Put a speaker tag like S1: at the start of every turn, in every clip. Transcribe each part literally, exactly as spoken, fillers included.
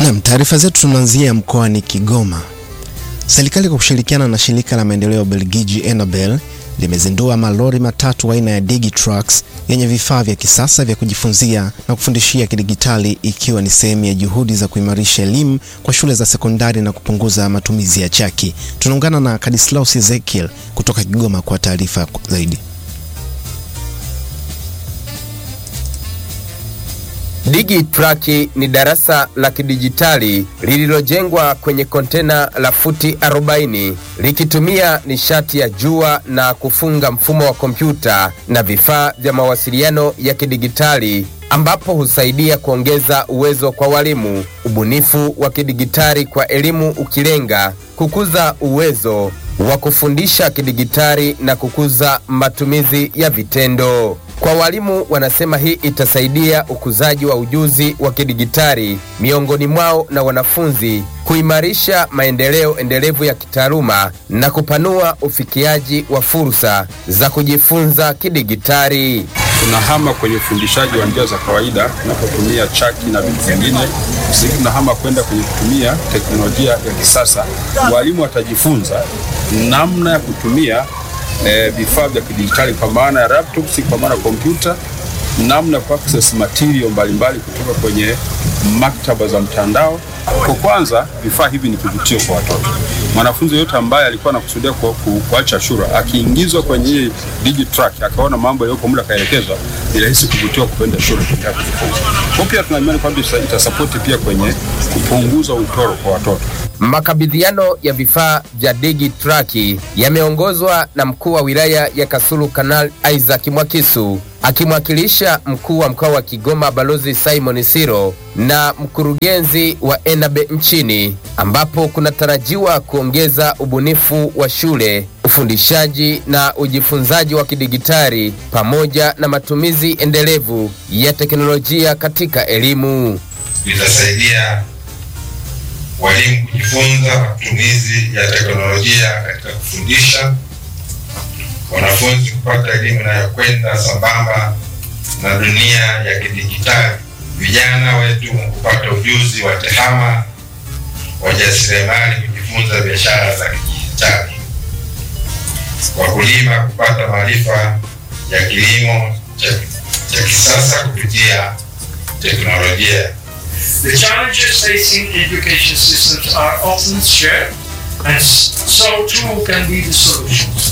S1: Na taarifa zetu tunaanzia mkoani Kigoma. Serikali kwa kushirikiana na shirika la maendeleo Belgiji Enabel limezindua malori matatu aina ya DigiTrucks yenye vifaa vya kisasa vya kujifunzia na kufundishia kidigitali, ikiwa ni sehemu ya juhudi za kuimarisha elimu kwa shule za sekondari na kupunguza matumizi ya chaki. Tunaungana na Kadislaus Ezekiel kutoka Kigoma kwa taarifa zaidi.
S2: DigiTruck ni darasa la kidijitali lililojengwa kwenye kontena la futi arobaini likitumia nishati ya jua na kufunga mfumo wa kompyuta na vifaa vya mawasiliano ya kidijitali, ambapo husaidia kuongeza uwezo kwa walimu. Ubunifu wa kidijitali kwa elimu ukilenga kukuza uwezo wa kufundisha kidijitali na kukuza matumizi ya vitendo. Kwa walimu, wanasema hii itasaidia ukuzaji wa ujuzi wa kidijitali miongoni mwao na wanafunzi, kuimarisha maendeleo endelevu ya kitaaluma na kupanua ufikiaji wa fursa za kujifunza kidijitali.
S3: Tunahama kwenye ufundishaji wa njia za kawaida tunapotumia chaki na vitu vingine. Sisi tunahama kwenda kwenye kutumia teknolojia ya kisasa. Walimu watajifunza namna ya kutumia vifaa e, vya kidijitali kwa maana ya laptops, kwa maana kompyuta, namna ya access material mbalimbali kutoka kwenye maktaba za mtandao. Kwa kwanza, vifaa hivi ni kivutio kwa watoto. Mwanafunzi yote ambaye alikuwa anakusudia ku, ku, kuacha shule akiingizwa kwenye hii DigiTruck akaona mambo yaliyopo muda kaelekezwa, ni rahisi kuvutiwa kwenda shule kwa kujifunza. Kwa pia tunaamini kwamba itasupport pia kwenye kupunguza utoro kwa watoto.
S2: Makabidhiano ya vifaa vya DigiTruck yameongozwa na mkuu wa wilaya ya Kasulu Kanali Isaac Mwakisu, akimwakilisha mkuu wa mkoa wa Kigoma Balozi Simon Siro na mkurugenzi wa Enabe nchini, ambapo kunatarajiwa kuongeza ubunifu wa shule, ufundishaji na ujifunzaji wa kidijitali pamoja na matumizi endelevu ya teknolojia katika elimu.
S4: Itasaidia walimu kujifunza matumizi ya teknolojia katika kufundisha, wanafunzi kupata elimu inayokwenda sambamba na dunia ya kidijitali, vijana wetu kupata ujuzi wa tehama, wajasiriamali kujifunza biashara za kidijitali, wakulima kupata maarifa ya kilimo cha kisasa kupitia teknolojia.
S5: The challenges facing education systems are often shared, and so too can be the solutions.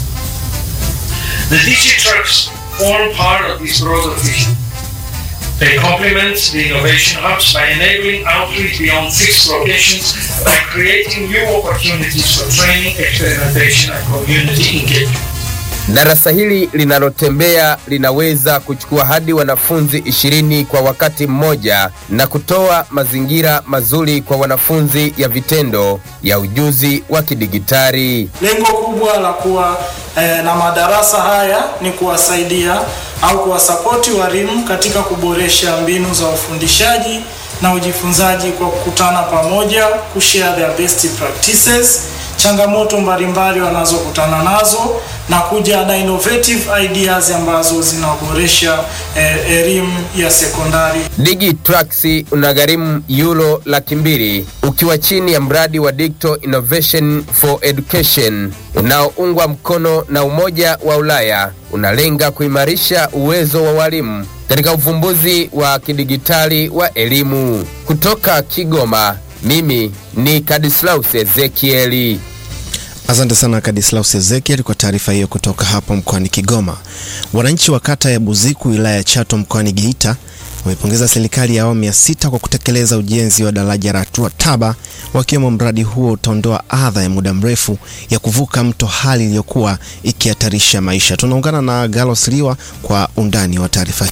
S5: The DigiTrucks form part of this broader vision. They complement the innovation hubs by enabling outreach beyond fixed locations, by creating new opportunities for training, experimentation, and community engagement.
S2: Darasa hili linalotembea linaweza kuchukua hadi wanafunzi ishirini kwa wakati mmoja na kutoa mazingira mazuri kwa wanafunzi ya vitendo ya ujuzi wa kidijitali.
S6: Lengo kubwa la kuwa eh, na madarasa haya ni kuwasaidia au kuwasapoti walimu katika kuboresha mbinu za ufundishaji na ujifunzaji kwa kukutana pamoja, kushare their best practices, changamoto mbalimbali wanazokutana nazo na kuja na innovative ideas ambazo zinaboresha eh, elimu ya sekondari.
S2: DigiTrucks unagharimu euro laki mbili ukiwa chini ya mradi wa Digital Innovation for Education unaoungwa mkono na Umoja wa Ulaya. Unalenga kuimarisha uwezo wa walimu katika uvumbuzi wa kidijitali wa elimu. Kutoka Kigoma, mimi ni Kadislaus Ezekiel.
S1: Asante sana Kadislaus Ezekiel kwa taarifa hiyo kutoka hapo mkoani Kigoma. Wananchi wa kata ya Buziku wilaya ya Chato mkoani Geita wamepongeza serikali ya awamu ya sita kwa kutekeleza ujenzi wa daraja la Taba, wakiwemo mradi huo utaondoa adha ya muda mrefu ya kuvuka mto, hali iliyokuwa ikihatarisha maisha. Tunaungana na Galos Liwa kwa undani wa taarifa.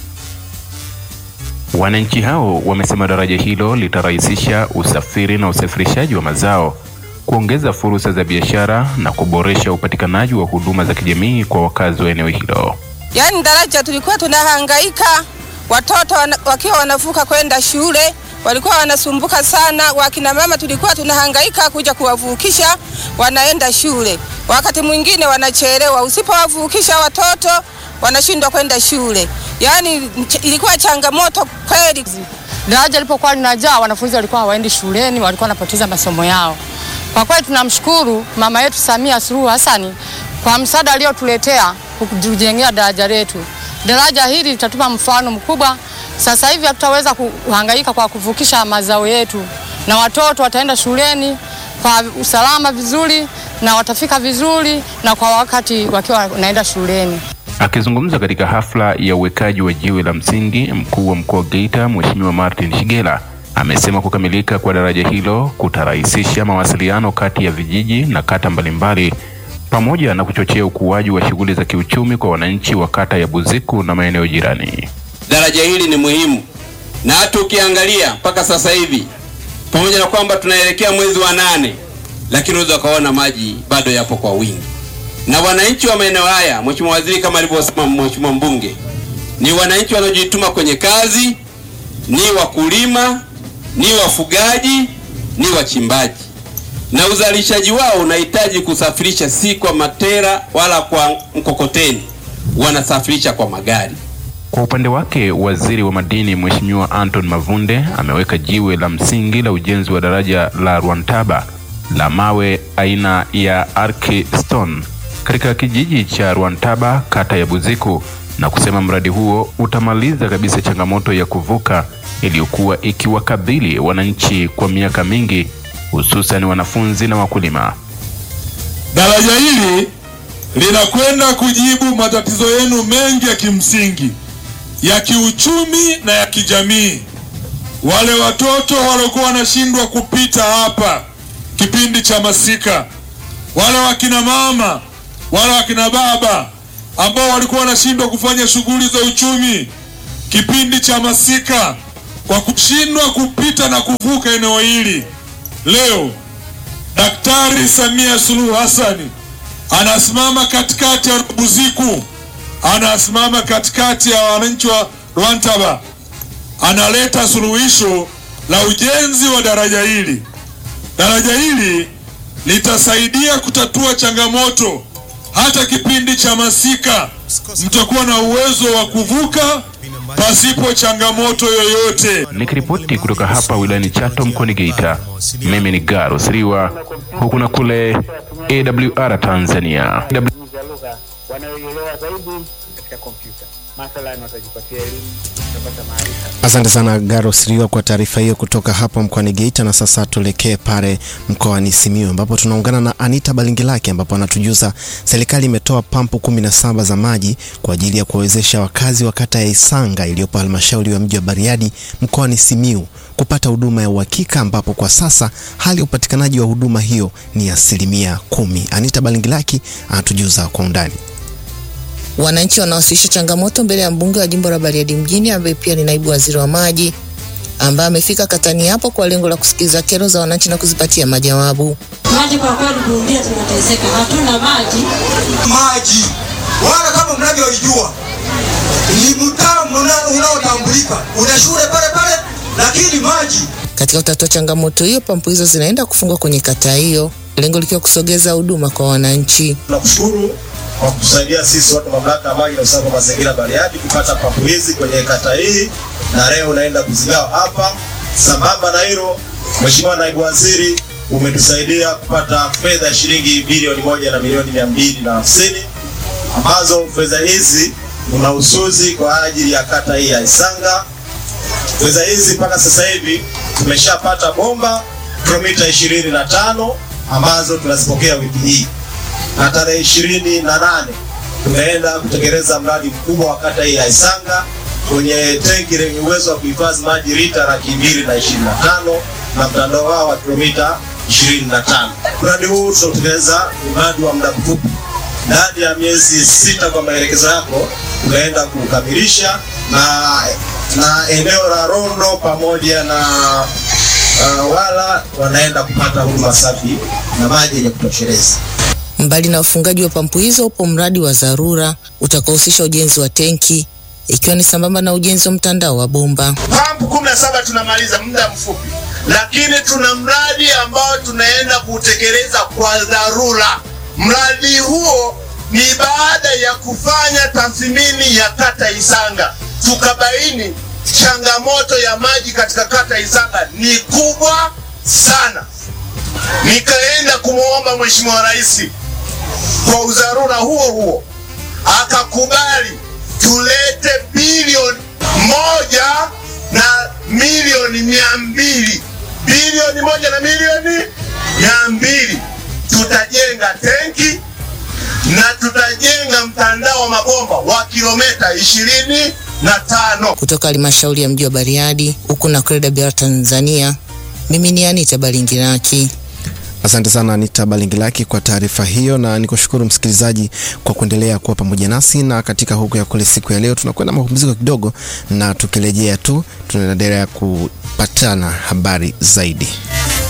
S7: Wananchi hao wamesema daraja hilo litarahisisha usafiri na usafirishaji wa mazao, kuongeza fursa za biashara na kuboresha upatikanaji wa huduma za kijamii kwa wakazi wa eneo hilo.
S8: Yaani daraja tulikuwa tunahangaika, watoto wana, wakiwa wanavuka kwenda shule walikuwa wanasumbuka sana, wakina mama tulikuwa tunahangaika kuja kuwavukisha wanaenda shule. Wakati mwingine wanachelewa, usipowavukisha watoto wanashindwa kwenda shule. Yaani ilikuwa changamoto kweli.
S9: daraja lilipokuwa linajaa, wanafunzi walikuwa hawaendi shuleni, walikuwa wanapoteza masomo yao. Kwa kweli tunamshukuru mama yetu Samia Suluhu Hassan kwa msaada aliotuletea kutujengea daraja letu. Daraja hili litatupa mfano mkubwa. Sasa hivi hatutaweza kuhangaika kwa kuvukisha mazao yetu, na watoto wataenda shuleni kwa usalama vizuri na watafika vizuri na kwa wakati wakiwa wanaenda shuleni.
S7: Akizungumza katika hafla ya uwekaji wa jiwe la msingi, mkuu wa mkoa wa Geita Mheshimiwa Martin Shigela amesema kukamilika kwa daraja hilo kutarahisisha mawasiliano kati ya vijiji na kata mbalimbali pamoja na kuchochea ukuaji wa shughuli za kiuchumi kwa wananchi wa kata ya Buziku na maeneo jirani.
S10: Daraja hili ni muhimu, na hata ukiangalia mpaka sasa hivi pamoja na kwamba tunaelekea mwezi wa nane, lakini unaweza kuona maji bado yapo kwa wingi. Na wananchi wa maeneo haya, Mheshimiwa Waziri kama alivyosema Mheshimiwa Mbunge, ni wananchi wanaojituma kwenye kazi, ni wakulima, ni wafugaji, ni wachimbaji. Na uzalishaji wao unahitaji kusafirisha si kwa matera wala kwa mkokoteni, wanasafirisha kwa magari.
S7: Kwa upande wake, Waziri wa Madini Mheshimiwa Anton Mavunde ameweka jiwe la msingi la ujenzi wa daraja la Rwantaba la mawe aina ya Arki Stone katika kijiji cha Rwantaba, kata ya Buziku, na kusema mradi huo utamaliza kabisa changamoto ya kuvuka iliyokuwa ikiwakabili wananchi kwa miaka mingi, hususan wanafunzi na wakulima.
S11: Daraja hili linakwenda kujibu matatizo yenu mengi ya kimsingi, ya kiuchumi na ya kijamii. Wale watoto waliokuwa wanashindwa kupita hapa kipindi cha masika, wale wakina mama, wale wakina baba ambao walikuwa wanashindwa kufanya shughuli za uchumi kipindi cha masika kwa kushindwa kupita na kuvuka eneo hili, leo Daktari Samia Suluhu Hassan anasimama katikati ya Buziku, anasimama katikati ya wananchi wa Rwantaba, analeta suluhisho la ujenzi wa daraja hili. Daraja hili litasaidia kutatua changamoto. Hata kipindi cha masika mtakuwa na uwezo wa kuvuka pasipo changamoto yoyote.
S7: Nikiripoti kutoka hapa wilayani Chato mkoani Geita, mimi ni Garo Siriwa, huku na kule A W R Tanzania.
S12: Wanaoelewa zaidi katika kompyuta. Mathalan watajipatia elimu, watapata maarifa.
S1: Asante sana Garo Siriwa kwa taarifa hiyo kutoka hapa mkoani Geita. Na sasa tulekee pale mkoani Simiyu ambapo tunaungana na Anita Balingilaki ambapo anatujuza serikali imetoa pampu kumi na saba za maji kwa ajili ya kuwawezesha wakazi wa kata ya Isanga iliyopo halmashauri ya mji wa Bariadi mkoani Simiyu kupata huduma ya uhakika, ambapo kwa sasa hali ya upatikanaji wa huduma hiyo ni asilimia kumi. Anita Balingilaki anatujuza kwa undani.
S13: Wananchi wanawasilisha changamoto mbele ya mbunge wa jimbo la Bariadi mjini ambaye pia ni naibu waziri wa maji, ambaye amefika katani hapo kwa lengo la kusikiliza kero za wananchi na kuzipatia majawabu.
S14: Maji kwa kweli dunia tunateseka, hatuna maji.
S15: Maji wala kama mnavyojua ni mtaro unaotambulika, una shule pale pale, lakini maji.
S13: Katika kutatua changamoto hiyo, pampu hizo zinaenda kufungwa kwenye kata hiyo, lengo likiwa kusogeza huduma kwa wananchi.
S16: Tunakushukuru kwa kusaidia sisi watu mamlaka ya maji na usafi wa mazingira Bariadi kupata pampu hizi kwenye kata hii, na leo unaenda kuzigawa hapa. Sambamba na hilo, Mheshimiwa Naibu Waziri, umetusaidia kupata fedha shilingi bilioni moja na milioni mia mbili na hamsini, ambazo fedha hizi unahususi kwa ajili ya kata hii ya Isanga. Fedha hizi mpaka sasa hivi tumeshapata bomba kilomita ishirini na tano ambazo tunazipokea wiki hii, na tarehe ishirini na nane tunaenda kutekeleza mradi mkubwa wa kata hii ya Isanga kwenye tenki lenye uwezo wa kuhifadhi maji lita laki mbili na ishirini na tano na mtandao wao wa kilomita ishirini na tano. Mradi huu tunatekeleza mradi wa muda mfupi, ndani ya miezi sita kwa maelekezo yako tunaenda kukamilisha, na na eneo la Rondo pamoja na uh, wala wanaenda kupata huduma safi na maji yenye kutosheleza.
S13: Mbali na ufungaji wa pampu hizo, upo mradi wa dharura utakaohusisha ujenzi wa tenki, ikiwa ni sambamba na ujenzi wa mtandao wa bomba.
S15: Pampu kumi na saba tunamaliza muda mfupi, lakini tuna mradi ambao tunaenda kutekeleza kwa dharura. Mradi huo ni baada ya kufanya tathmini ya kata Isanga, tukabaini changamoto ya maji katika kata Isanga ni kubwa sana. Nikaenda kumwomba Mheshimiwa Rais kwa udharura huo huo, akakubali tulete bilioni moja na milioni mia mbili bilioni moja na milioni mia mbili tutajenga tenki na tutajenga mtandao wa mabomba wa kilomita ishirini na tano.
S13: Kutoka halmashauri ya mji wa Bariadi, huku na Kreda Bia Tanzania, mimi ni Anita Balingiraki.
S1: Asante sana Anita Balingilaki kwa taarifa hiyo, na nikushukuru msikilizaji kwa kuendelea kuwa pamoja nasi. Na katika huku ya kule siku ya leo tunakwenda mapumziko kidogo, na tukirejea tu tunaendelea kupatana habari zaidi.